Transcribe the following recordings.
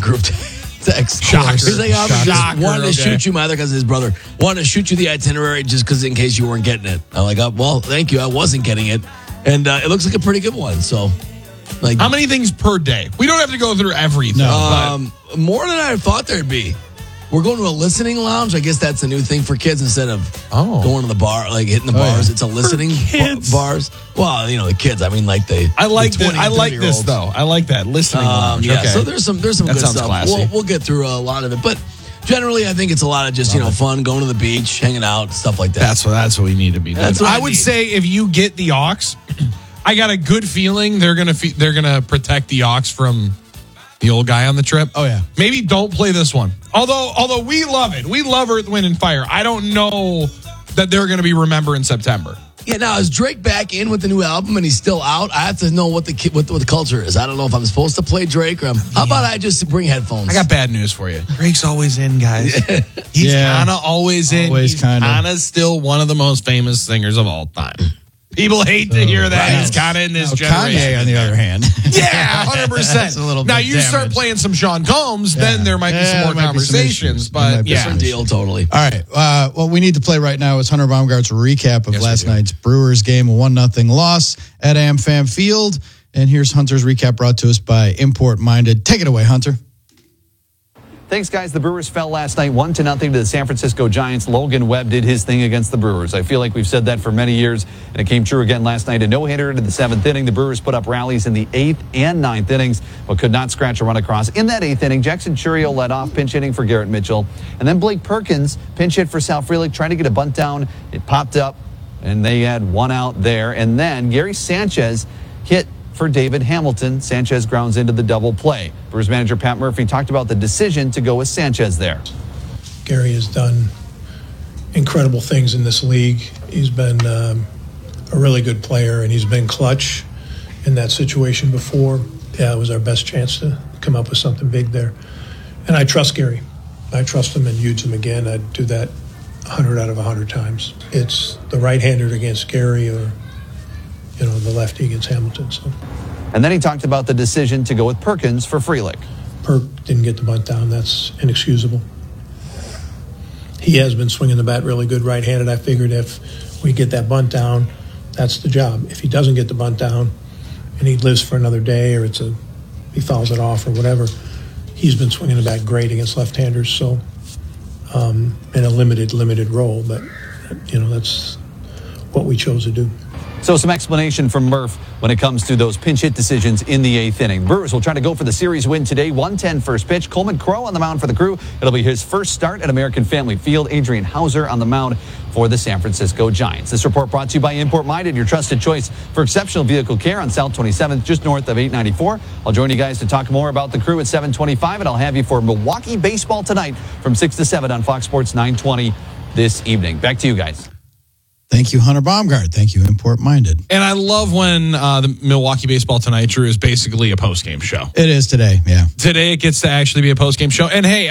group text. Shocker. He's like, I just wanted to okay. shoot you, my other cousin, his brother, wanted to shoot you the itinerary just because in case you weren't getting it. I'm like, well, thank you. I wasn't getting it. And it looks like a pretty good one. So, like, How many things per day? We don't have to go through everything. more than I thought there'd be. We're going to a listening lounge. I guess that's a new thing for kids instead of going to the bar, like hitting the bars. It's a listening bars. Well, you know, the kids. I mean, like I like the 20 I and like 30-year-olds. this though. I like that listening lounge. Yeah, Okay. so there's some That good sounds stuff. classy. We'll get through a lot of it, but generally, I think it's a lot of just fun, going to the beach, hanging out, stuff like that. That's what we need to be doing. That's what I I would need. say if you get the Hawks, I got a good feeling they're gonna protect the Hawks from the old guy on the trip. Oh, yeah. Maybe don't play this one. Although we love it. We love Earth, Wind, and Fire. I don't know that they're going to be Remember in September. Yeah, now is Drake back in with the new album and he's still out? I have to know what the culture is. I don't know if I'm supposed to play Drake or how about I just bring headphones? I got bad news for you. Drake's always in, guys. He's kind of always in. Always He's kinda. kind of still one of the most famous singers of all time. People hate to hear that. right. He's kind of in this generation. Kanye, on the other hand. Yeah, 100%. That's a little now, bit you start damaged. playing some Sean Combs, then there might be some more there might be some conversations. issues. There might But be yeah, some Different deal, totally. All right. What we need to play right now is Hunter Baumgart's recap of Yes, we last do. night's Brewers game, a 1-0 loss at AmFam Field. And here's Hunter's recap brought to us by Import Minded. Take it away, Hunter. Thanks, guys. The Brewers fell last night 1-0 to the San Francisco Giants. Logan Webb did his thing against the Brewers. I feel like we've said that for many years, and it came true again last night. A no-hitter into the 7th inning. The Brewers put up rallies in the 8th and 9th innings, but could not scratch a run across. In that 8th inning, Jackson Churio led off, pinch hitting for Garrett Mitchell. And then Blake Perkins pinch hit for Sal Frelick, trying to get a bunt down. It popped up, and they had one out there. And then Gary Sanchez hit for David Hamilton. Sanchez grounds into the double play. Brewers manager Pat Murphy talked about the decision to go with Sanchez there. Gary has done incredible things in this league. He's been a really good player, and he's been clutch in that situation before. Yeah, it was our best chance to come up with something big there. And I trust Gary. I trust him and use him again. I'd do that 100 out of 100 times. It's the right-hander against Gary or the lefty against Hamilton. So And then he talked about the decision to go with Perkins for Frelick. Perk didn't get the bunt down. That's inexcusable. He has been swinging the bat really good right-handed. I figured if we get that bunt down, that's the job. If he doesn't get the bunt down and he lives for another day or he fouls it off or whatever, he's been swinging the bat great against left-handers. So in a limited role, but that's what we chose to do. So some explanation from Murph when it comes to those pinch hit decisions in the 8th inning. Brewers will try to go for the series win today. 1:10 first pitch. Coleman Crowe on the mound for the Crew. It'll be his first start at American Family Field. Adrian Hauser on the mound for the San Francisco Giants. This report brought to you by Import Minded, your trusted choice for exceptional vehicle care on South 27th, just north of 894. I'll join you guys to talk more about the Crew at 7:25, and I'll have you for Milwaukee baseball tonight from 6 to 7 on Fox Sports 920 this evening. Back to you guys. Thank you, Hunter Baumgart. Thank you, Import Minded. and I love when the Milwaukee Baseball Tonight, Drew, is basically a post-game show. It is today, yeah. Today it gets to actually be a post-game show. And hey,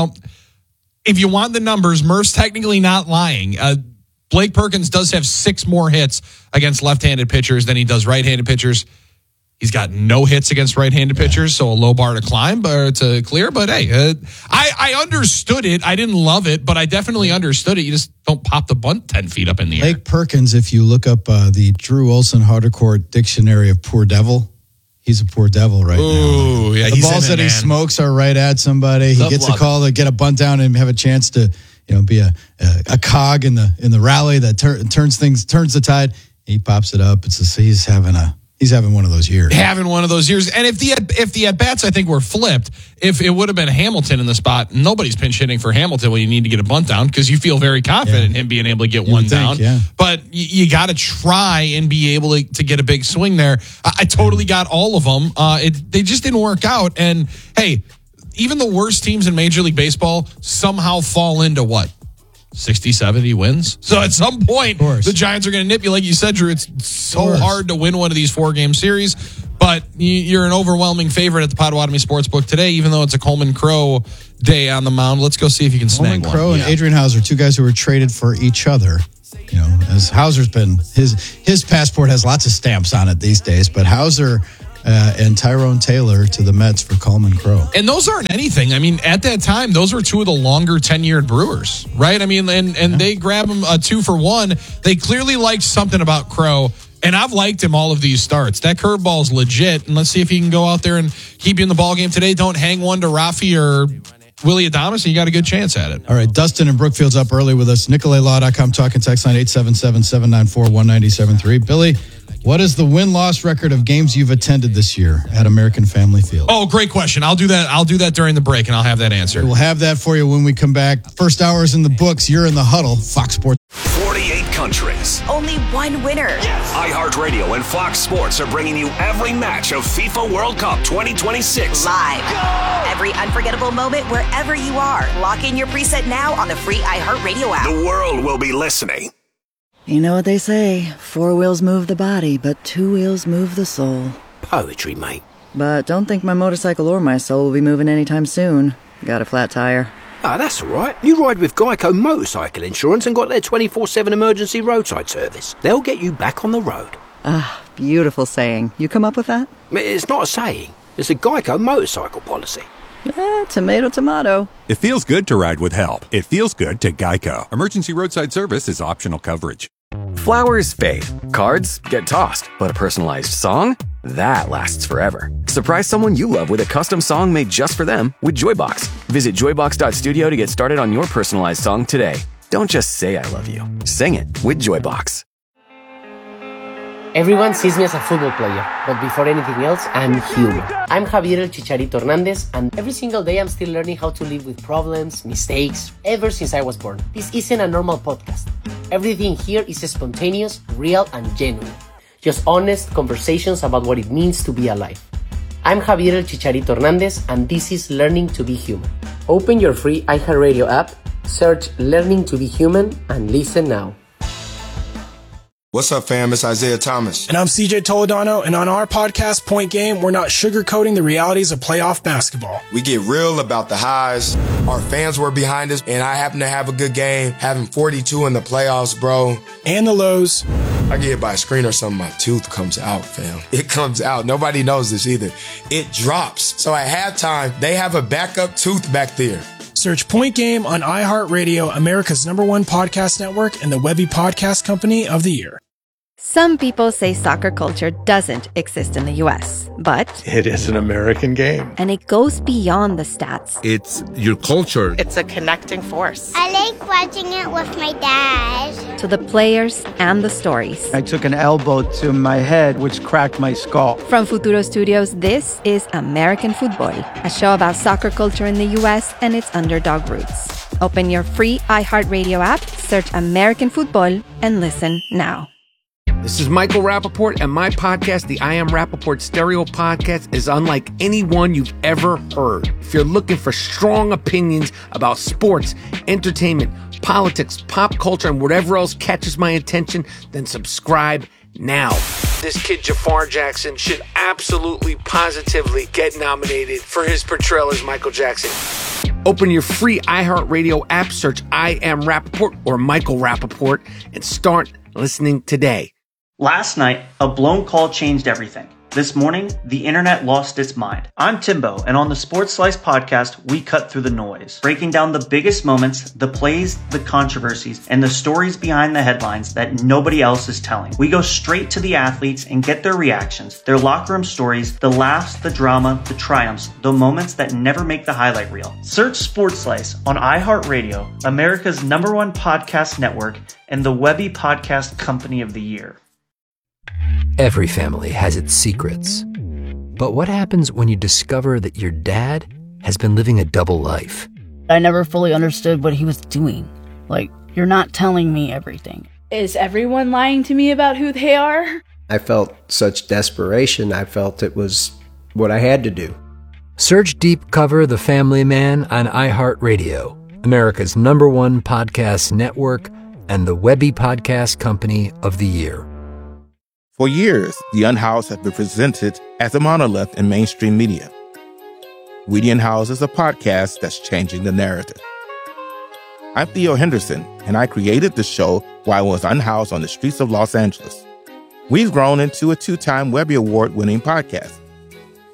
if you want the numbers, Murph's technically not lying. Blake Perkins does have 6 more hits against left-handed pitchers than he does right-handed pitchers. He's got no hits against right-handed pitchers, so a low bar to climb or to clear. But hey, I understood it. I didn't love it, but I definitely understood it. You just don't pop the bunt 10 feet up in the air. Blake Perkins, if you look up the Drew Olson Hardecourt Dictionary of Poor Devil, he's a poor devil right now. Ooh, yeah, The he's balls in it, that he man. smokes are right at somebody. He Tough gets luck. a call to get a bunt down and have a chance to, be a cog in the rally that turns the tide. He pops it up. He's having one of those years. Having one of those years. And if the at-bats, I think, were flipped, if it would have been Hamilton in the spot, nobody's pinch hitting for Hamilton when you need to get a bunt down because you feel very confident in him being able to get one would think, down. yeah. But you got to try and be able to get a big swing there. I totally got all of them. They just didn't work out. And, hey, even the worst teams in Major League Baseball somehow fall into what? 60, 70 wins. So at some point, the Giants are going to nip you. Like you said, Drew, it's so hard to win one of these 4-game series. But you're an overwhelming favorite at the Potawatomi Sportsbook today, even though it's a Coleman Crowe day on the mound. Let's go see if you can snag Coleman Crowe one. and Adrian Hauser, 2 guys who were traded for each other. As Hauser's been, his passport has lots of stamps on it these days, but Hauser and Tyrone Taylor to the Mets for Coleman Crow. And those aren't anything. I mean, at that time, those were two of the longer tenured Brewers, right? I mean, and they grab him a 2-for-1. They clearly liked something about Crow, and I've liked him all of these starts. That curveball is legit, and let's see if he can go out there and keep you in the ball game today. Don't hang one to Rafi or Willie Adames, and you got a good chance at it. All right, Dustin and Brookfield's up early with us. NicoletLaw.com, talking text line 877-794-1973. Billy, what is the win-loss record of games you've attended this year at American Family Field? Oh, great question. I'll do that during the break, and I'll have that answer. We'll have that for you when we come back. First hour is in the books. You're in the huddle. Fox Sports. 48 countries. Only one winner. Yes. iHeartRadio and Fox Sports are bringing you every match of FIFA World Cup 2026. Live. Go! Every unforgettable moment wherever you are. Lock in your preset now on the free iHeartRadio app. The world will be listening. You know what they say, 4 wheels move the body, but 2 wheels move the soul. Poetry, mate. But don't think my motorcycle or my soul will be moving anytime soon. Got a flat tire. Ah, that's all right. You ride with Geico Motorcycle Insurance and got their 24/7 emergency roadside service. They'll get you back on the road. Ah, beautiful saying. You come up with that? It's not a saying. It's a Geico motorcycle policy. Tomato, tomato. It feels good to ride with help. It feels good to Geico. Emergency roadside service is optional coverage. Flowers fade. Cards get tossed. But a personalized song? That lasts forever. Surprise someone you love with a custom song made just for them with Joybox. Visit joybox.studio to get started on your personalized song today. Don't just say I love you. Sing it with Joybox. Everyone sees me as a football player, but before anything else, I'm human. I'm Javier El Chicharito Hernandez, and every single day I'm still learning how to live with problems, mistakes, ever since I was born. This isn't a normal podcast. Everything here is spontaneous, real, and genuine. Just honest conversations about what it means to be alive. I'm Javier El Chicharito Hernandez, and this is Learning to be Human. Open your free iHeartRadio app, search Learning to be Human, and listen now. What's up, fam? It's Isaiah Thomas. And I'm CJ Toledano, and on our podcast, Point Game, we're not sugarcoating the realities of playoff basketball. We get real about the highs. Our fans were behind us, and I happen to have a good game, having 42 in the playoffs, bro. And the lows. I get hit by a screen or something, my tooth comes out, fam. It comes out. Nobody knows this either. It drops. So at halftime, they have a backup tooth back there. Search Point Game on iHeartRadio, America's #1 podcast network, and the Webby Podcast Company of the Year. Some people say soccer culture doesn't exist in the U.S., but it is an American game. And it goes beyond the stats. It's your culture. It's a connecting force. I like watching it with my dad. To the players and the stories. I took an elbow to my head, which cracked my skull. From Futuro Studios, this is American Football, a show about soccer culture in the U.S. and its underdog roots. Open your free iHeartRadio app, search American Football, and listen now. This is Michael Rappaport, and my podcast, the I Am Rappaport Stereo Podcast, is unlike any one you've ever heard. If you're looking for strong opinions about sports, entertainment, politics, pop culture, and whatever else catches my attention, then subscribe now. This kid, Jafar Jackson, should absolutely, positively get nominated for his portrayal as Michael Jackson. Open your free iHeartRadio app, search I Am Rappaport or Michael Rappaport, and start listening today. Last night, a blown call changed everything. This morning, the internet lost its mind. I'm Timbo, and on the Sports Slice podcast, we cut through the noise, breaking down the biggest moments, the plays, the controversies, and the stories behind the headlines that nobody else is telling. We go straight to the athletes and get their reactions, their locker room stories, the laughs, the drama, the triumphs, the moments that never make the highlight reel. Search Sports Slice on iHeartRadio, America's #1 podcast network, and the Webby Podcast Company of the Year. Every family has its secrets. But what happens when you discover that your dad has been living a double life? I never fully understood what he was doing. Like, you're not telling me everything. Is everyone lying to me about who they are? I felt such desperation. I felt it was what I had to do. Search Deep Cover The Family Man on iHeartRadio, America's #1 podcast network, and the Webby Podcast Company of the Year. For years, the Unhoused have been presented as a monolith in mainstream media. We the Unhoused is a podcast that's changing the narrative. I'm Theo Henderson, and I created the show while I was unhoused on the streets of Los Angeles. We've grown into a 2-time Webby Award-winning podcast,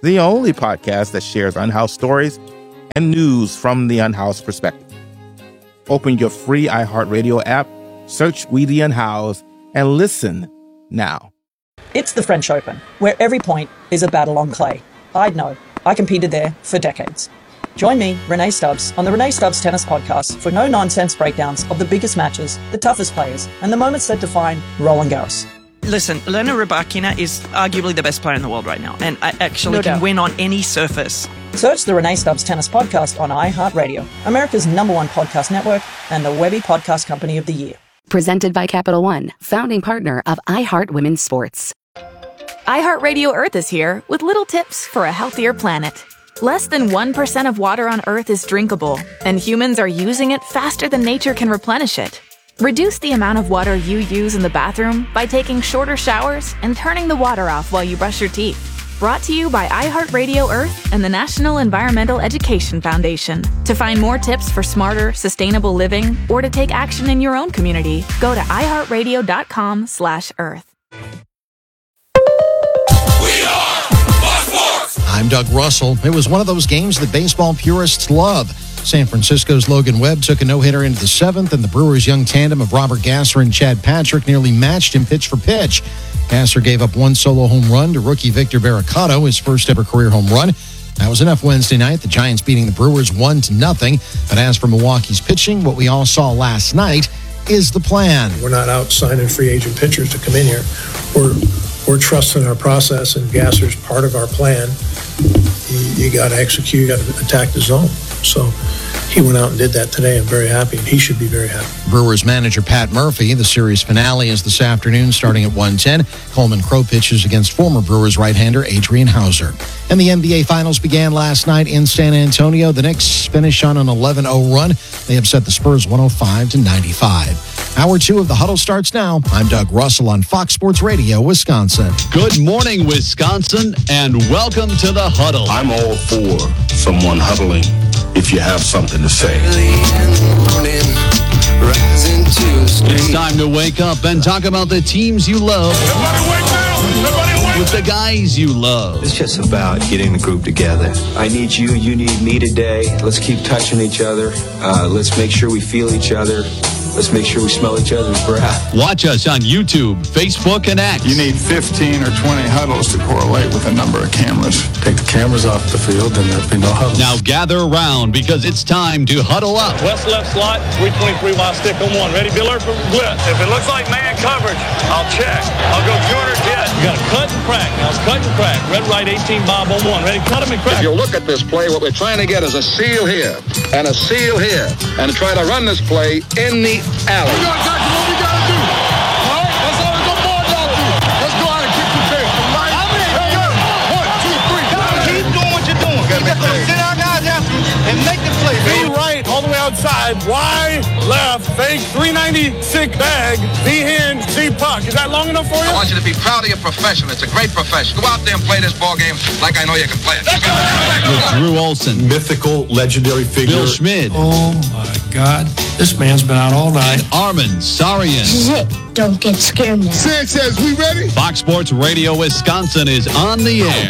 the only podcast that shares unhoused stories and news from the unhoused perspective. Open your free iHeartRadio app, search We the Unhoused, and listen now. It's the French Open, where every point is a battle on clay. I'd know. I competed there for decades. Join me, Renee Stubbs, on the Renee Stubbs Tennis Podcast for no-nonsense breakdowns of the biggest matches, the toughest players, and the moments that define Roland Garros. Listen, Elena Rybakina is arguably the best player in the world right now, and I actually can win on any surface. Search the Renee Stubbs Tennis Podcast on iHeartRadio, America's #1 podcast network, and the Webby Podcast Company of the Year. Presented by Capital One, founding partner of iHeart Women's Sports. iHeartRadio Earth is here with little tips for a healthier planet. Less than 1% of water on Earth is drinkable, and humans are using it faster than nature can replenish it. Reduce the amount of water you use in the bathroom by taking shorter showers and turning the water off while you brush your teeth. Brought to you by iHeartRadio Earth and the National Environmental Education Foundation. To find more tips for smarter, sustainable living or to take action in your own community, go to iHeartRadio.com/Earth. I'm Doug Russell. It was one of those games that baseball purists love. San Francisco's Logan Webb took a no-hitter into the 7th, and the Brewers' young tandem of Robert Gasser and Chad Patrick nearly matched him pitch for pitch. Gasser gave up one solo home run to rookie Victor Baraccato, his first-ever career home run. That was enough Wednesday night, the Giants beating the Brewers 1-0. But as for Milwaukee's pitching, what we all saw last night is the plan. We're not out signing free agent pitchers to come in here. We're trusting our process, and Gasser's part of our plan. You got to execute, you got to attack the zone. So he went out and did that today. I'm very happy, and he should be very happy. Brewers manager Pat Murphy. The series finale is this afternoon starting at 1:10. Coleman Crow pitches against former Brewers right-hander Adrian Hauser. And the NBA Finals began last night in San Antonio. The Knicks finish on an 11-0 run. They upset the Spurs 105-95. Hour 2 of The Huddle starts now. I'm Doug Russell on Fox Sports Radio, Wisconsin. Good morning, Wisconsin, and welcome to The Huddle. I'm all for someone huddling if you have something to say. It's time to wake up and talk about the teams you love. Everybody wake up! With the guys you love. It's just about getting the group together. I need you, you need me today. Let's keep touching each other. Let's make sure we feel each other. Let's make sure we smell each other's breath. Watch us on YouTube, Facebook, and X. You need 15 or 20 huddles to correlate with a number of cameras. Take the cameras off the field, and there'll be no huddle. Now gather around because it's time to huddle up. West left slot, 323 wide stick on one. Ready, Biller? Blitz. If it looks like man coverage, I'll check. I'll go corner jet. You got to cut and crack. Now it's cut and crack. Red, right, 18 Bob on one. Ready, cut him and crack. If you look at this play, what we're trying to get is a seal here and a seal here, and try to run this play in the alley. We got exactly what we got to do. All right? That's all the board got to do. Let's go out and kick the tail. Right? Keep doing what you're doing. You got to sit our guys after you and make the play. V right, all the way outside. Y left, fake 396 bag. V hinge, Z puck. Is that long enough for you? I want you to be proud of your profession. It's a great profession. Go out there and play this ball game like I know you can play it. With Drew Olson. Mythical, legendary figure. Bill Schmid. Oh, my God. This man's been out all night. Armin Sarian. This is it. Don't get scared now. Sanchez, we ready? Fox Sports Radio Wisconsin is on the air.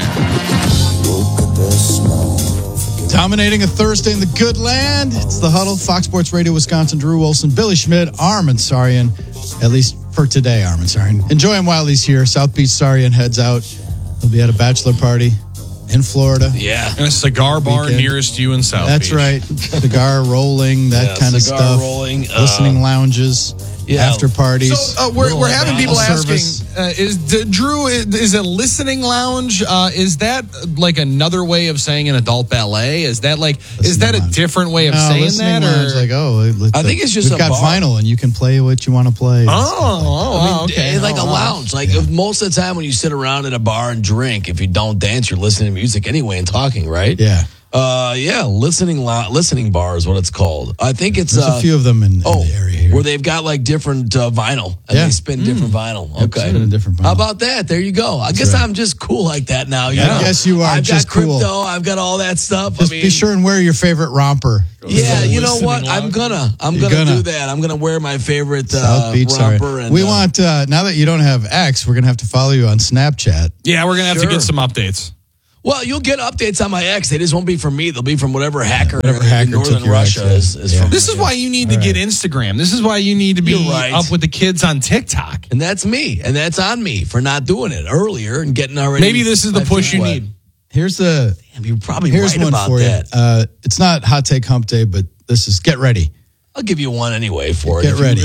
Dominating a Thursday in the good land. It's The Huddle, Fox Sports Radio Wisconsin. Drew Wilson, Billy Schmidt, Armin Sarian. At least for today, Armin Sarian. Enjoy him while he's here. South Beach Sarian heads out. He'll be at a bachelor party in Florida. Yeah. And a cigar bar nearest you in South That's Beach. right. Cigar rolling, that kind of stuff. Rolling, listening lounges. After parties. So we're having people asking, Drew, is a listening lounge, is that like another way of saying an adult ballet? Is that like, is that a different way of saying that? Or like, I think it's just we've got vinyl and you can play what you want to play. Okay. It's like a lounge. Like most of the time when you sit around in a bar and drink, if you don't dance, you're listening to music anyway and talking, right? Yeah. Listening bar is what it's called. I think it's there's a few of them in the area here. where they've got like different vinyl and they spin different vinyl. Okay, spin a different vinyl. How about that? There you go. I guess I'm just cool like that now. You know? I guess you are. I've just got crypto. Cool. I've got all that stuff. Just be sure and wear your favorite romper. Yeah, you know what? I'm gonna do that. I'm gonna wear my favorite South Beach romper. And, we want now that you don't have X, we're gonna have to follow you on Snapchat. Yeah, we're gonna have to get some updates. Well, you'll get updates on my X. They just won't be from me. They'll be from whatever hacker in took northern your Russia X, is from. This is why you need to get Instagram. This is why you need to be up with the kids on TikTok. And that's me. And that's on me for not doing it earlier and getting already. Maybe this is the push you need. Here's the. Damn, you're probably here's right one about for that. you. It's not hot take hump day, but this is get ready. I'll give you one anyway for it. Get ready.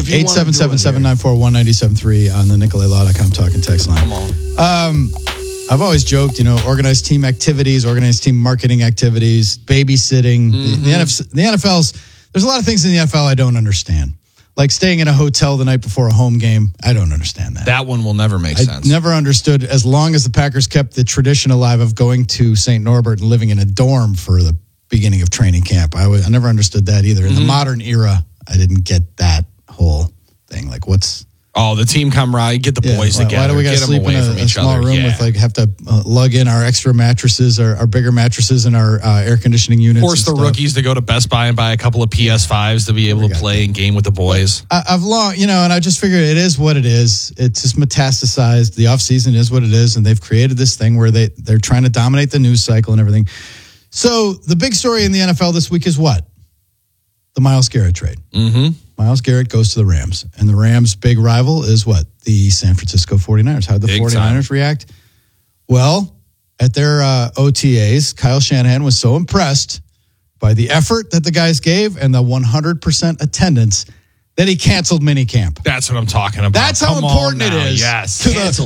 877-794-1973 on the NicoletLaw.com talking text line. Come on. I've always joked, organized team activities, organized team marketing activities, babysitting. The NFL's, there's a lot of things in the NFL I don't understand. Like staying in a hotel the night before a home game. I don't understand that. That one will never make sense. I never understood, as long as the Packers kept the tradition alive of going to St. Norbert and living in a dorm for the beginning of training camp. I never understood that either. In the modern era, I didn't get that whole thing. Like what's... Oh, the team camaraderie, get the boys together. Why do we got to sleep in a small room with have to lug in our extra mattresses, our bigger mattresses, and our air conditioning units? Force the rookies to go to Best Buy and buy a couple of PS5s to be able to play and game with the boys. I've long, and I just figured it is what it is. It's just metastasized. The offseason is what it is, and they've created this thing where they're trying to dominate the news cycle and everything. So the big story in the NFL this week is what? The Myles Garrett trade. Mm-hmm. Myles Garrett goes to the Rams. And the Rams' big rival is what? The San Francisco 49ers. How'd the 49ers react? Well, at their OTAs, Kyle Shanahan was so impressed by the effort that the guys gave and the 100% attendance that he canceled minicamp. That's what I'm talking about. That's how important it is. Yes.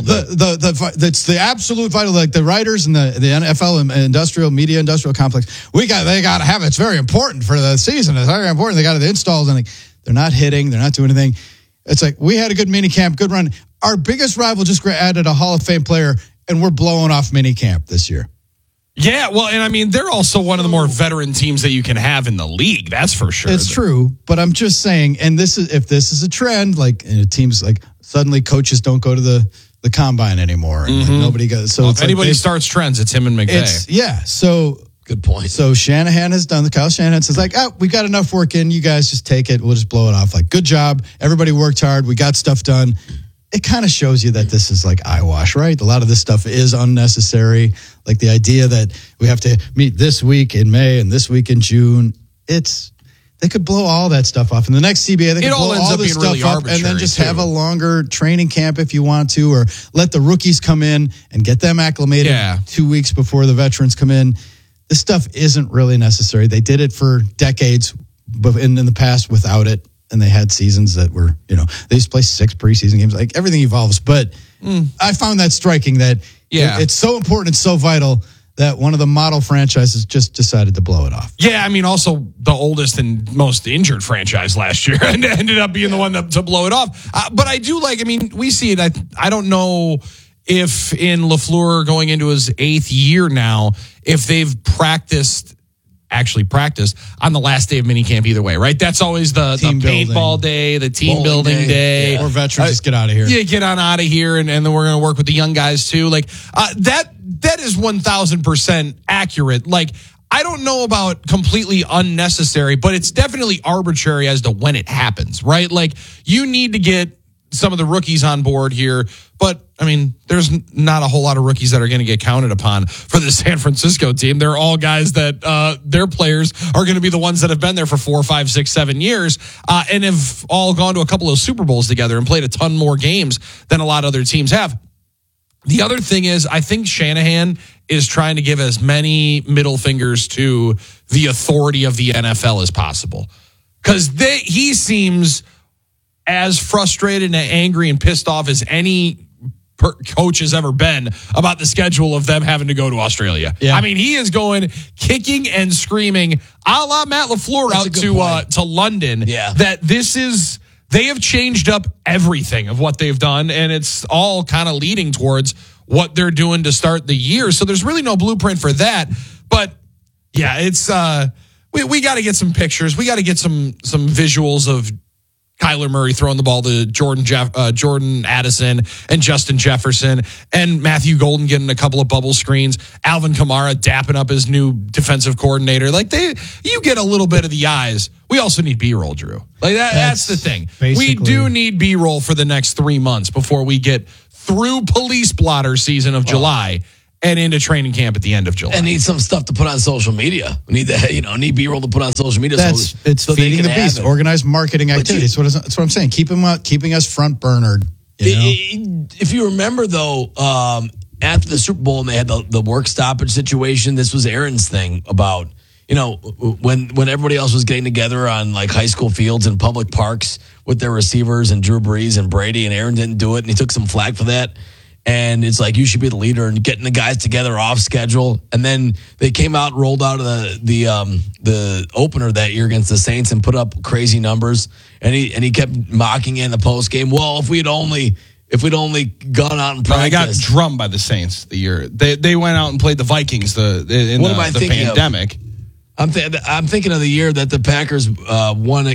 It's the absolute vital, like the writers and the NFL and industrial complex. They got to have it. It's very important for the season. It's very important. They got the installs and they're not hitting. They're not doing anything. It's like, we had a good minicamp, good run. Our biggest rival just added a Hall of Fame player and we're blowing off minicamp this year. Yeah, well, and I mean, they're also one of the more veteran teams that you can have in the league. That's for sure. It's true, but I'm just saying, and if this is a trend, like teams like suddenly coaches don't go to the combine anymore, and nobody goes. So if anybody starts trends, it's him and McVay. So good point. So Shanahan has done. Kyle Shanahan says we got enough work in. You guys just take it. We'll just blow it off. Like, good job. Everybody worked hard. We got stuff done. It kind of shows you that this is like eyewash, right? A lot of this stuff is unnecessary. Like the idea that we have to meet this week in May and this week in June. They could blow all that stuff off. In the next CBA, they could blow all this stuff up and then just have a longer training camp if you want to, or let the rookies come in and get them acclimated 2 weeks before the veterans come in. This stuff isn't really necessary. They did it for decades in the past without it. And they had seasons that were, they used to play 6 preseason games. Like, everything evolves. But I found that striking that it's so important, it's so vital that one of the model franchises just decided to blow it off. Yeah, I mean, also the oldest and most injured franchise last year and ended up being the one to blow it off. But I do we see it. I don't know if in LaFleur going into his 8th year now, if they've actually practiced on the last day of minicamp either way, right? That's always the paintball day, the team building day. Or veterans just get out of here. Yeah, get on out of here, and then we're going to work with the young guys too. Like that is 1,000% accurate. Like, I don't know about completely unnecessary, but it's definitely arbitrary as to when it happens, right? Like, you need to get some of the rookies on board here, but I mean, there's not a whole lot of rookies that are going to get counted upon for the San Francisco team. They're all guys that their players are going to be the ones that have been there for 4, 5, 6, 7 years and have all gone to a couple of Super Bowls together and played a ton more games than a lot of other teams have. The other thing is, I think Shanahan is trying to give as many middle fingers to the authority of the NFL as possible, because he seems as frustrated and angry and pissed off as any coach has ever been about the schedule of them having to go to Australia. Yeah. I mean, he is going kicking and screaming a la Matt LaFleur out to London. Yeah. That they have changed up everything of what they've done, and it's all kind of leading towards what they're doing to start the year. So there's really no blueprint for that. But yeah, it's we got to get some pictures. We got to get some visuals of Kyler Murray throwing the ball to Jordan Addison and Justin Jefferson, and Matthew Golden getting a couple of bubble screens, Alvin Kamara dapping up his new defensive coordinator. Like, you get a little bit of the eyes. We also need B-roll, Drew. Like that's the thing. We do need B-roll for the next 3 months before we get through police blotter season of July and into training camp at the end of July. And need some stuff to put on social media. We need that, need B-roll to put on social media. It's feeding the beast. Organized marketing activities. That's what I'm saying. Keeping us front burnered. If you remember, though, after the Super Bowl and they had the work stoppage situation, this was Aaron's thing about, when everybody else was getting together on like high school fields and public parks with their receivers and Drew Brees and Brady, and Aaron didn't do it, and he took some flack for that. And it's like, you should be the leader and getting the guys together off schedule. And then they came out, rolled out of the opener that year against the Saints and put up crazy numbers. And he kept mocking in the post game. Well, if we'd only gone out and practiced. I got drummed by the Saints the year they went out and played the Vikings in the pandemic. I'm thinking of the year that the Packers won,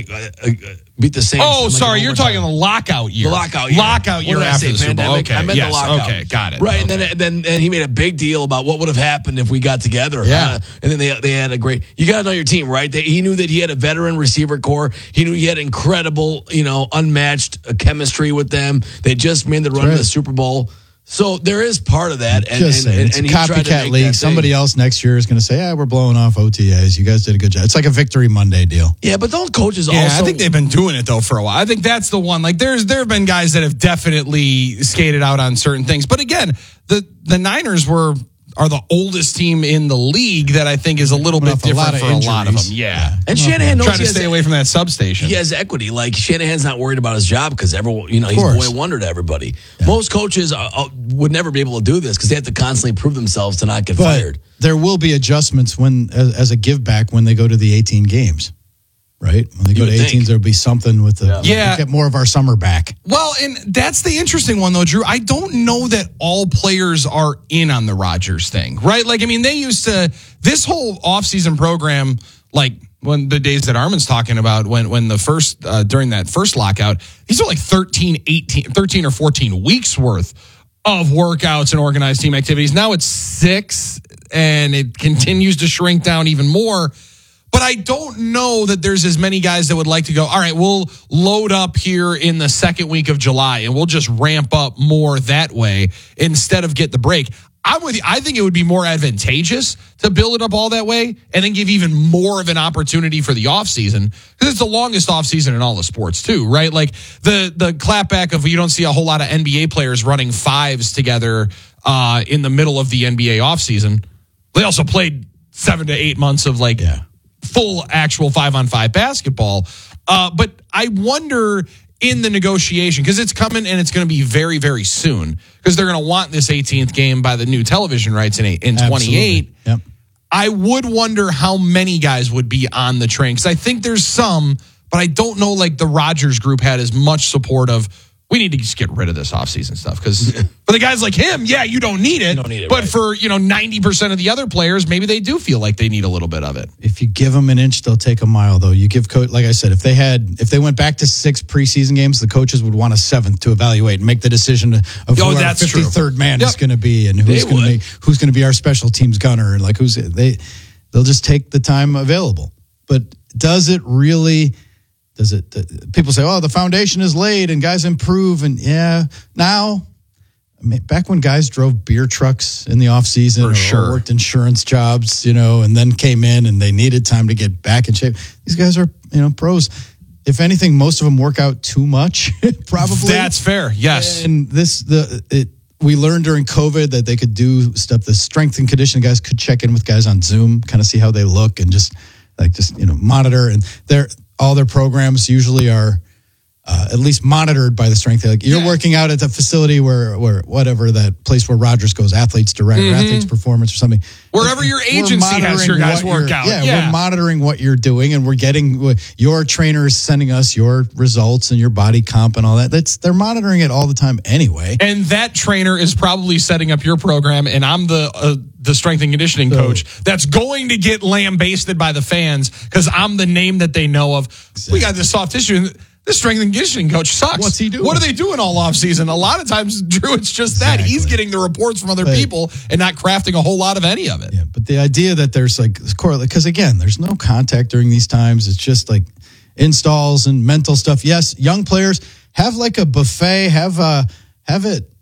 beat the Saints. Oh, sorry, you're talking the lockout year. The lockout year. Lockout year after the Super Bowl. Okay, I meant the lockout. Okay, got it. Right, okay. and then he made a big deal about what would have happened if we got together. Yeah. And then they had a great. You got to know your team, right? He knew that he had a veteran receiver core. He knew he had incredible, unmatched chemistry with them. They just made the run to the Super Bowl. So there is part of that. It's a copycat league. Somebody else next year is going to say, we're blowing off OTAs. You guys did a good job. It's like a Victory Monday deal. Yeah, but don't coaches also... I think they've been doing it, though, for a while. I think that's the one. Like, there have been guys that have definitely skated out on certain things. But again, the Niners are the oldest team in the league that I think is a little bit different for a lot of them. Yeah. And Shanahan knows trying to stay away from that substation. He has equity. Like, Shanahan's not worried about his job because everyone, he's boy wonder to everybody. Yeah. Most coaches would never be able to do this because they have to constantly prove themselves to not get fired. There will be adjustments as a give back when they go to the 18 games. Right? When they go to 18s, there'll be something with we'll get more of our summer back. Well, and that's the interesting one, though, Drew. I don't know that all players are in on the Rodgers thing, right? Like, I mean, they used to, this whole offseason program, like when the days that Armin's talking about, when the first, during that first lockout, these are like 13 or 14 weeks worth of workouts and organized team activities. Now it's 6, and it continues to shrink down even more. But I don't know that there's as many guys that would like to go, all right, we'll load up here in the second week of July and we'll just ramp up more that way instead of get the break. I'm with you. I think it would be more advantageous to build it up all that way and then give even more of an opportunity for the offseason because it's the longest offseason in all the sports too, right? Like the clapback of you don't see a whole lot of NBA players running 5s together in the middle of the NBA offseason. They also played 7 to 8 months of full actual 5-on-5 basketball. But I wonder in the negotiation, because it's coming and it's going to be very, very soon, because they're going to want this 18th game by the new television rights in 28. Yep. I would wonder how many guys would be on the train, because I think there's some, but I don't know like the Rodgers group had as much support of, we need to just get rid of this offseason stuff. Because for the guys like him, you don't need it. But for 90% of the other players, maybe they do feel like they need a little bit of it. If you give them an inch, they'll take a mile. Though you give like I said, if they went back to 6 preseason games, the coaches would want a 7th to evaluate and make the decision of who our 53rd man is going to be and who's going to be our special teams gunner and like they'll just take the time available. But does it really? People say, the foundation is laid and guys improve. And now, back when guys drove beer trucks in the off season or worked insurance jobs, and then came in and they needed time to get back in shape. These guys are, pros. If anything, most of them work out too much, probably. That's fair. Yes. And we learned during COVID that they could do stuff. The strength and conditioning guys could check in with guys on Zoom, kind of see how they look and just monitor. And all their programs usually are at least monitored by the strength. Like you're working out at the facility where whatever that place where Rodgers goes, athletes direct or athletes performance or something. Wherever your agency has your guys work out. We're monitoring what you're doing and we're getting your trainers sending us your results and your body comp and all that. They're monitoring it all the time anyway. And that trainer is probably setting up your program and I'm the strength and conditioning coach that's going to get lambasted by the fans because I'm the name that they know of. Exactly. We got this soft tissue. This strength and conditioning coach sucks. What's he doing? What are they doing all offseason? A lot of times, Drew, it's just that. He's getting the reports from other people and not crafting a whole lot of any of it. Yeah, but the idea that there's like correlate, because again, there's no contact during these times. It's just like installs and mental stuff. Yes, young players have like a buffet, have it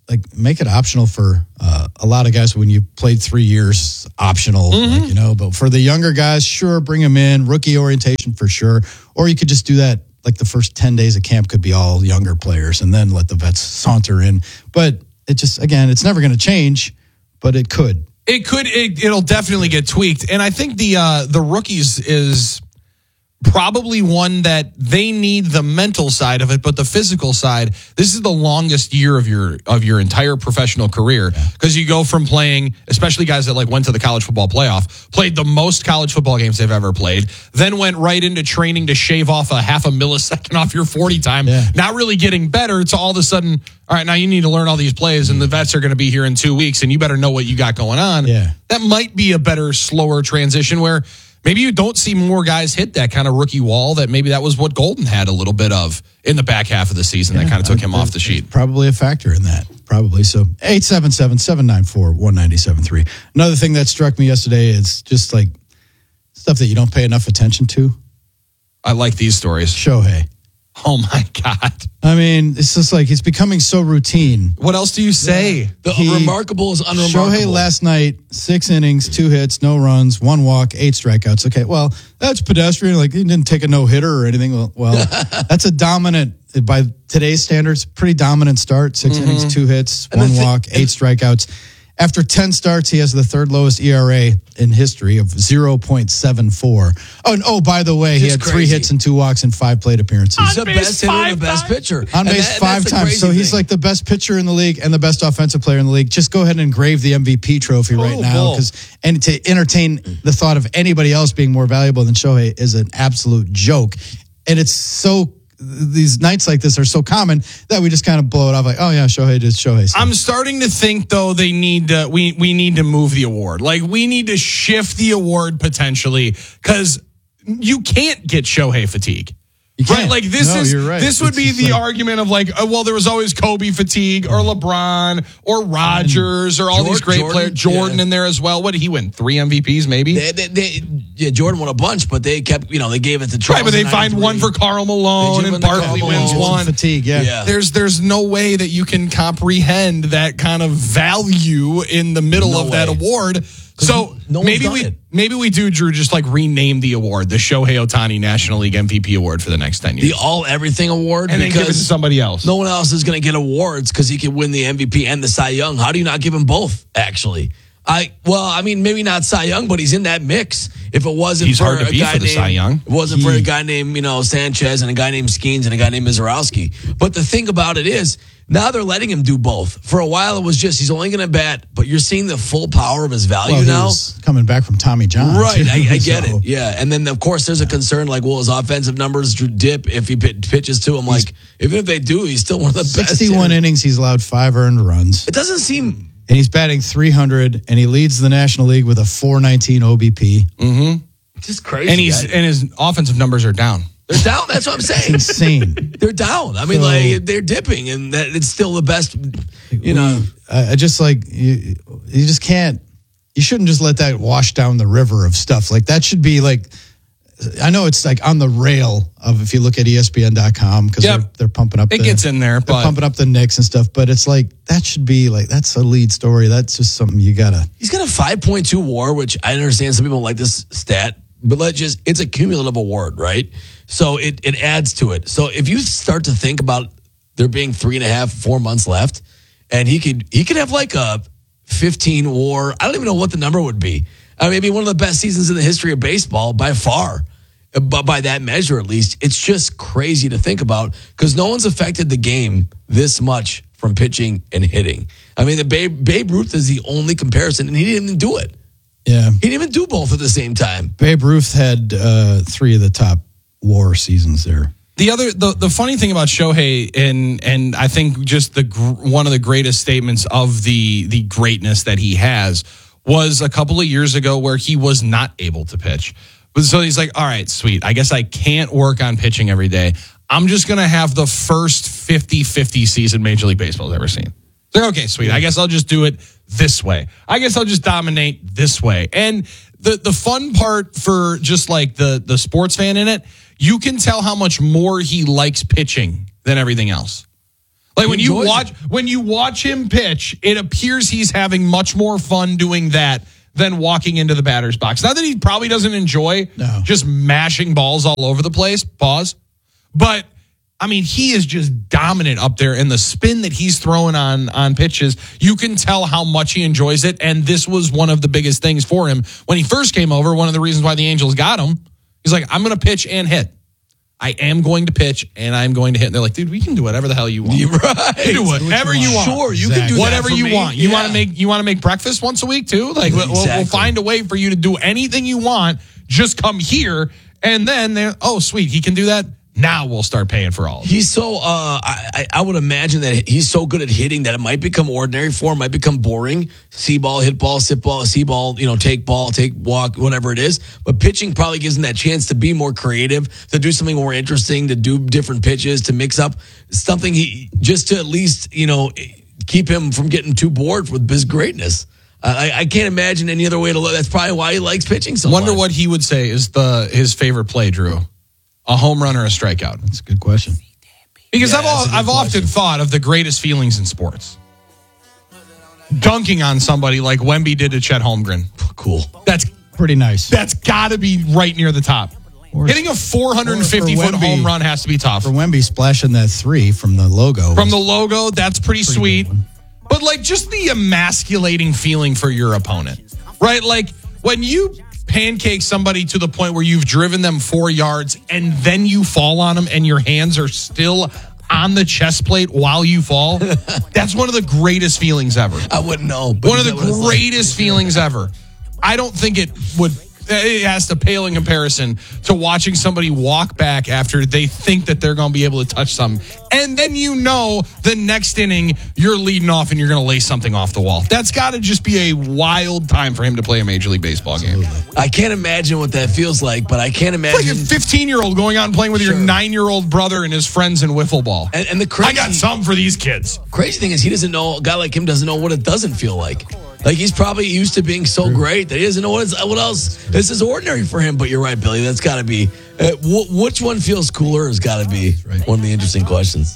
make it optional for a lot of guys. When you played 3 years, optional, but for the younger guys, sure, bring them in, rookie orientation for sure. Or you could just do that. Like the first 10 days of camp could be all younger players and then let the vets saunter in. But it just, again, it's never going to change, but it could. It'll definitely get tweaked. And I think the rookies is probably one that they need the mental side of it, but the physical side, this is the longest year of your entire professional career, because you go from playing, especially guys that went to the college football playoff, played the most college football games they've ever played, then went right into training to shave off a half a millisecond off your 40 time, not really getting better, to all of a sudden, all right, now you need to learn all these plays, and the vets are going to be here in 2 weeks, and you better know what you got going on. That might be a better, slower transition where maybe you don't see more guys hit that kind of rookie wall. That was what Golden had a little bit of in the back half of the season that kind of took him off the sheet. Probably a factor in that. Probably. So 877-794-1973. Another thing that struck me yesterday is just stuff that you don't pay enough attention to. I like these stories. Shohei. Oh my God. I mean, it's just it's becoming so routine. What else do you say? The remarkable is unremarkable. Shohei last night, 6 innings, 2 hits, no runs, 1 walk, 8 strikeouts. Okay, well, that's pedestrian. He didn't take a no-hitter or anything. Well, that's a dominant, by today's standards, pretty dominant start. 6 innings, 2 hits, 1 walk, 8 strikeouts. After 10 starts, he has the third lowest ERA in history of 0.74. Oh, by the way, he had 3 hits and 2 walks and 5 plate appearances. He's the best hitter and the best pitcher. On base 5 times. So he's the best pitcher in the league and the best offensive player in the league. Just go ahead and engrave the MVP trophy right now, and to entertain the thought of anybody else being more valuable than Shohei is an absolute joke. And it's so... These nights like this are so common that we just kind of blow it off oh yeah, Shohei did Shohei stuff. I'm starting to think though we need to move the award. We need to shift the award potentially, because you can't get Shohei fatigue. Right? This would be the argument of there was always Kobe fatigue or LeBron or Rodgers or all these great players. Jordan in there as well. What did he win? 3 MVPs maybe? Jordan won a bunch, but they kept, they gave it to Charles. Right, but they find one for Karl Malone and Barkley wins one. Fatigue, There's no way that you can comprehend that kind of value in the middle of that award. So maybe we do, Drew, just rename the award, the Shohei Ohtani National League MVP Award for the next 10 years. The All Everything Award? And then give it to somebody else. No one else is going to get awards because he can win the MVP and the Cy Young. How do you not give him both, actually? Maybe not Cy Young, but he's in that mix. If it wasn't for a guy named Cy Young. It wasn't for a guy named, Sanchez and a guy named Skeens and a guy named Mizorowski. But the thing about it is, now they're letting him do both. For a while, it was just he's only going to bat, but you're seeing the full power of his value now. He's coming back from Tommy John. Right, I get it. Yeah, and then, of course, there's a concern his offensive numbers dip if he pitches to him. Even if they do, he's still one of the best. 61 innings, he's allowed 5 earned runs. It doesn't seem... And he's batting 300, and he leads the National League with a 419 OBP. Mm-hmm. Just crazy. And his offensive numbers are down. They're down. That's what I'm saying. It's insane. They're down. I mean, they're dipping, and it's still the best. I just you just can't. You shouldn't just let that wash down the river of stuff. That should be I know it's on the rail of, if you look at ESPN.com, because they're pumping up. It gets in there, they're pumping up the Knicks and stuff. But it's that should be that's a lead story. That's just something you gotta. He's got a 5.2 WAR, which I understand some people don't like this stat, but it's a cumulative award, right? So it adds to it. So if you start to think about there being 3.5-4 months left, and he could have a 15 WAR. I don't even know what the number would be. Maybe one of the best seasons in the history of baseball by far, but by that measure at least. It's just crazy to think about because no one's affected the game this much from pitching and hitting. The Babe Ruth is the only comparison, and he didn't even do it. Yeah, he didn't even do both at the same time. Babe Ruth had 3 of the top WAR seasons there. The funny thing about Shohei, and I think just one of the greatest statements of the greatness that he has was a couple of years ago where he was not able to pitch. So he's all right, sweet. I guess I can't work on pitching every day. I'm just going to have the first 50-50 season Major League Baseball has ever seen. Okay, sweet. I guess I'll just do it this way. I guess I'll just dominate this way. And the fun part for just the sports fan in it, you can tell how much more he likes pitching than everything else. Like when you watch him pitch, it appears he's having much more fun doing that than walking into the batter's box. Not that he probably doesn't enjoy just mashing balls all over the place. Pause. But I mean, he is just dominant up there, and the spin that he's throwing on pitches, you can tell how much he enjoys it. And this was one of the biggest things for him when he first came over. One of the reasons why the Angels got him, he's like, I'm going to pitch and hit. I am going to pitch and I'm going to hit. And they're like, dude, we can do whatever the hell you want. You're right. You do whatever you want. Sure, you can do whatever that for you me. want. You want to make breakfast once a week too? Like we'll find a way for you to do anything you want. Just come here, and then they're sweet, he can do that. Now we'll start paying for all of it. He's so, I would imagine that he's so good at hitting that it might become ordinary for him, might become boring. See ball, hit ball, sit ball, see ball, take ball, take walk, whatever it is. But pitching probably gives him that chance to be more creative, to do something more interesting, to do different pitches, to mix up something just to at least, keep him from getting too bored with his greatness. I can't imagine any other way to look. That's probably why he likes pitching so much. Wonder what he would say is his favorite play, Drew. A home run or a strikeout? That's a good question. Because I've often thought of the greatest feelings in sports. Dunking on somebody like Wemby did to Chet Holmgren. Cool. That's pretty nice. That's got to be right near the top. Hitting a 450-foot home run has to be tough. For Wemby splashing that 3 from the logo. From the logo, that's pretty sweet. But like just the emasculating feeling for your opponent, right? Like when you pancake somebody to the point where you've driven them 4 yards and then you fall on them and your hands are still on the chest plate while you fall. That's one of the greatest feelings ever. I wouldn't know. One of the greatest feelings ever. I don't think it has to pale in comparison to watching somebody walk back after they think that they're going to be able to touch something. And then the next inning, you're leading off and you're going to lay something off the wall. That's got to just be a wild time for him to play a Major League Baseball game. I can't imagine what that feels like, but I can't imagine. It's like a 15-year-old going out and playing with your 9-year-old brother and his friends in wiffle ball. And the crazy, I got something for these kids. Crazy thing is a guy like him doesn't know what it doesn't feel like. Like he's probably used to being so great that he doesn't know what else. This is ordinary for him. But you're right, Billy. That's got to be which one feels cooler has got to be one of the interesting questions.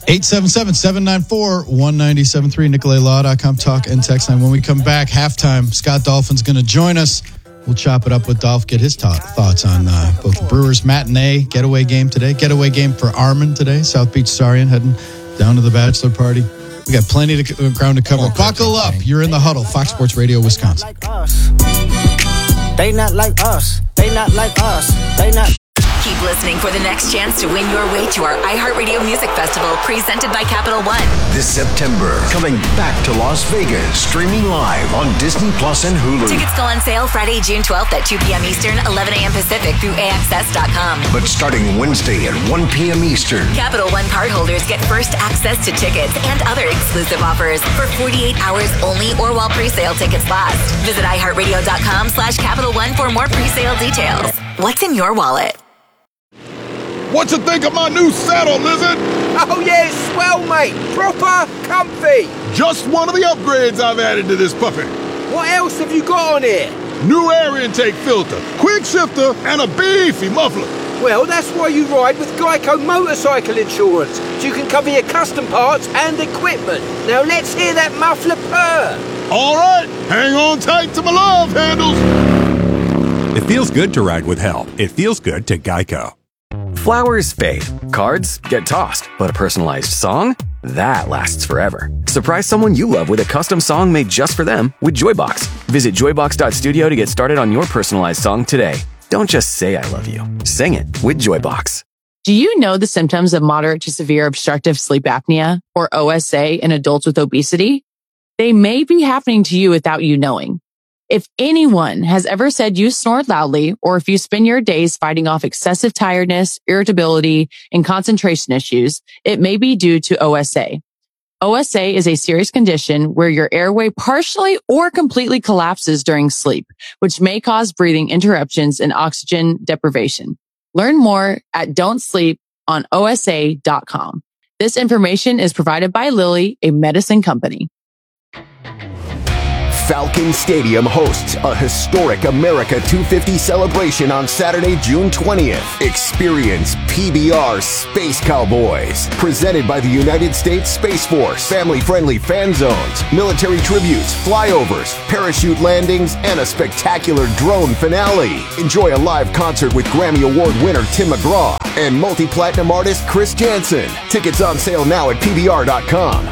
877-794-1973 NicolaLaw.com talk and text line. When we come back, halftime. Scott Dolphin's going to join us. We'll chop it up with Dolph. Get his thoughts on both the Brewers matinee getaway game today. Getaway game for Armin today. South Beach Starion heading down to the bachelor party. We got plenty of ground to cover. Buckle up. You're in the huddle. Fox Sports Radio, Wisconsin. They not like us. They not like us. They not. Keep listening for the next chance to win your way to our iHeartRadio Music Festival presented by Capital One. This September, coming back to Las Vegas, streaming live on Disney Plus and Hulu. Tickets go on sale Friday, June 12th at 2 p.m. Eastern, 11 a.m. Pacific through AXS.com. But starting Wednesday at 1 p.m. Eastern. Capital One cardholders get first access to tickets and other exclusive offers for 48 hours only or while presale tickets last. Visit iHeartRadio.com/Capital One for more presale details. What's in your wallet? What you think of my new saddle, Lizard? Oh yeah, it's swell, mate. Proper comfy. Just one of the upgrades I've added to this puppy. What else have you got on here? New air intake filter, quick shifter, and a beefy muffler. Well, that's why you ride with Geico Motorcycle Insurance, so you can cover your custom parts and equipment. Now let's hear that muffler purr. All right, hang on tight to my love handles. It feels good to ride with help. It feels good to Geico. Flowers fade, cards get tossed, but a personalized song? That lasts forever. Surprise someone you love with a custom song made just for them with Joybox. Visit joybox.studio to get started on your personalized song today. Don't just say I love you. Sing it with Joybox. Do you know the symptoms of moderate to severe obstructive sleep apnea, or OSA, in adults with obesity? They may be happening to you without you knowing. If anyone has ever said you snore loudly, or if you spend your days fighting off excessive tiredness, irritability, and concentration issues, it may be due to OSA. OSA is a serious condition where your airway partially or completely collapses during sleep, which may cause breathing interruptions and oxygen deprivation. Learn more at don'tsleeponosa.com. This information is provided by Lilly, a medicine company. Falcon Stadium hosts a historic America 250 celebration on Saturday, June 20th. Experience PBR Space Cowboys, presented by the United States Space Force. Family-friendly fan zones, military tributes, flyovers, parachute landings, and a spectacular drone finale. Enjoy a live concert with Grammy Award winner Tim McGraw and multi-platinum artist Chris Jansen. Tickets on sale now at PBR.com.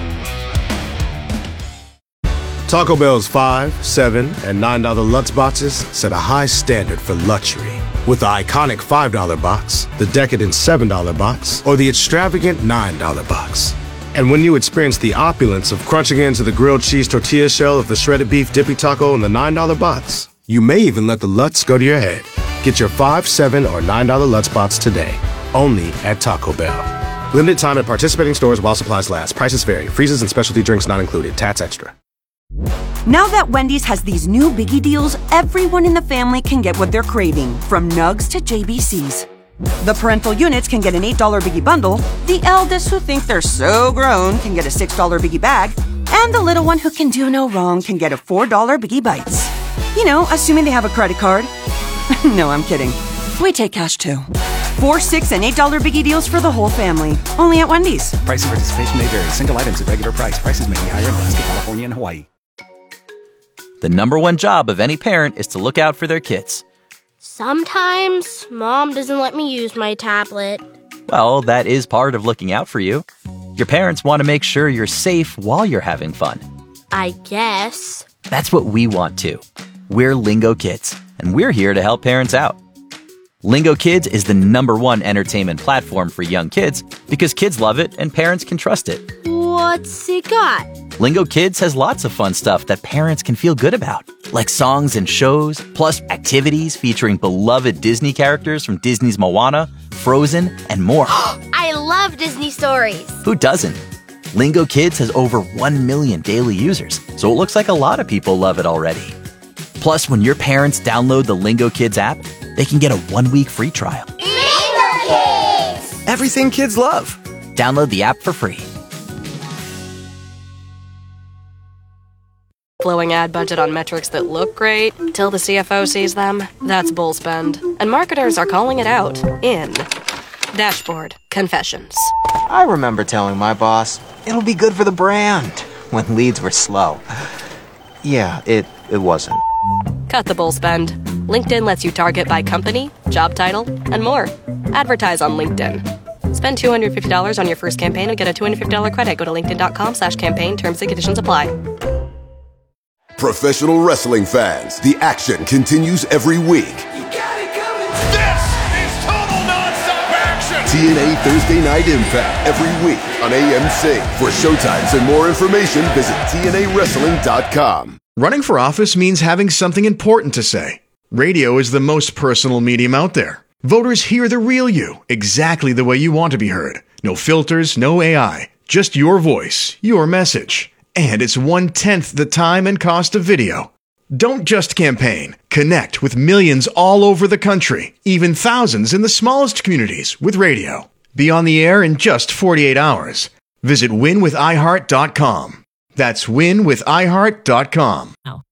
Taco Bell's $5, $7, and $9 Lutz boxes set a high standard for luxury. With the iconic $5 box, the decadent $7 box, or the extravagant $9 box. And when you experience the opulence of crunching into the grilled cheese tortilla shell of the shredded beef dippy taco in the $9 box, you may even let the Lutz go to your head. Get your $5, $7, or $9 Lutz box today, only at Taco Bell. Limited time at participating stores while supplies last. Prices vary. Freezes and specialty drinks not included. Tats extra. Now that Wendy's has these new biggie deals, everyone in the family can get what they're craving, from nugs to JBCs. The parental units can get an $8 biggie bundle, the eldest who think they're so grown can get a $6 biggie bag, and the little one who can do no wrong can get a $4 biggie bites. You know, assuming they have a credit card. No, I'm kidding. We take cash too. $4, $6, and $8 biggie deals for the whole family. Only at Wendy's. Price and participation may vary. Single items at regular price. Prices may be higher in Alaska, California, and Hawaii. The number one job of any parent is to look out for their kids. Sometimes Mom doesn't let me use my tablet. Well, that is part of looking out for you. Your parents want to make sure you're safe while you're having fun. I guess. That's what we want too. We're Lingo Kids, and we're here to help parents out. Lingo Kids is the number one entertainment platform for young kids because kids love it and parents can trust it. What's it got? Lingo Kids has lots of fun stuff that parents can feel good about, like songs and shows, plus activities featuring beloved Disney characters from Disney's Moana, Frozen, and more. I love Disney stories. Who doesn't? Lingo Kids has over 1 million daily users, so it looks like a lot of people love it already. Plus, when your parents download the Lingo Kids app, they can get a 1-week free trial. Lingo Kids! Everything kids love. Download the app for free. Blowing ad budget on metrics that look great till the CFO sees them, that's bull spend. And marketers are calling it out in Dashboard Confessions. I remember telling my boss, it'll be good for the brand, when leads were slow. Yeah, it wasn't. Cut the bull spend. LinkedIn lets you target by company, job title, and more. Advertise on LinkedIn. Spend $250 on your first campaign and get a $250 credit. Go to linkedin.com/campaign. Terms and conditions apply. Professional wrestling fans, the action continues every week. This is total nonstop action. TNA Thursday Night Impact every week on AMC. For showtimes and more information, visit TNAWrestling.com. Running for office means having something important to say. Radio is the most personal medium out there. Voters hear the real you, exactly the way you want to be heard. No filters, no AI, just your voice, your message. And it's 1/10 the time and cost of video. Don't just campaign. Connect with millions all over the country, even thousands in the smallest communities with radio. Be on the air in just 48 hours. Visit winwithiheart.com. That's winwithiheart.com.